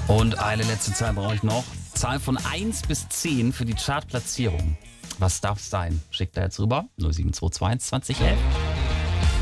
Und eine letzte Zahl brauche ich noch. Zahl von 1 bis 10 für die Chartplatzierung. Was darf es sein? Schickt da jetzt rüber. 0722 2011.